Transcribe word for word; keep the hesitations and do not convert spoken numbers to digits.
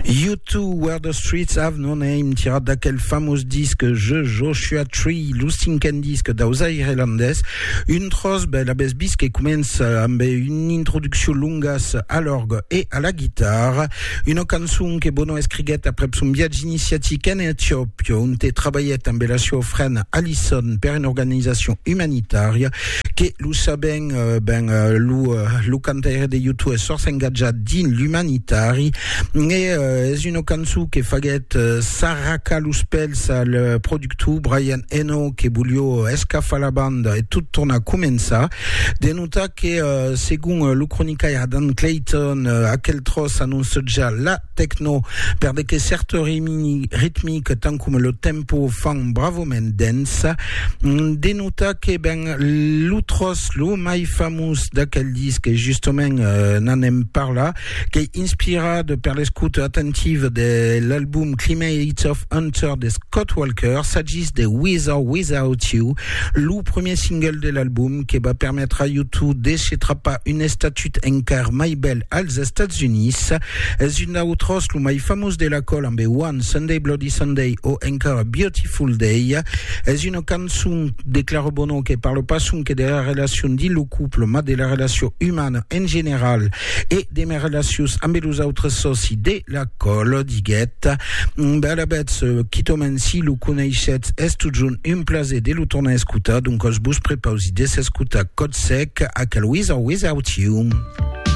U two, Where the Streets Have No Name, tiré d'aquel fameux disque Je Joshua Tree, l'Ustinken disque d'Ausa Irlandes. Une trosse, ben, la baisse bis qui commence avec une introduction longas à l'orgue et à la guitare. Une chanson que Bono escriguet après son viage initiatique en Éthiopie, où il travaillait en belation frère Allison per une organisation humanitaire, que nous savons, ben, le cantaire de U two est sorti engagé dans l'humanitaire. Et euh, c'est une chanson qui fait euh, Sarah Kaluspel, le producteur Brian Eno, qui voulait escaffer la bande et tout tourne à commencer. Denota que euh, selon le chroniqueur Adam Clayton, euh, à quel trosse annonce déjà la techno, perdait que certaines rythmiques tant comme le tempo fang bravo men dance. Denota que ben l'outros, le my famous d'aquel disque justement euh, n'en aime pas là, qui inspira de per l'écoute attentive de l'album Climate of Hunter de Scott Walker, s'agisse de With or Without You, le premier single de l'album qui va permettre à U two d'échitra pas une statue encore my belle aux États-Unis. C'est une outros le my famous de la colle en One Sunday Bloody Sunday ou encore Beautiful Day. C'est une chanson déclare Bono qui parle pas son que de la relation dit le couple, mais de la relation humaine en général et des mes relations avec les autres soci de la colle diguette. Ben la bête qui tomen si le connaissez est toujours un plaisir de le tourner à scouta, donc je vous prépare aussi de ce scouta code sec à quel with or without you.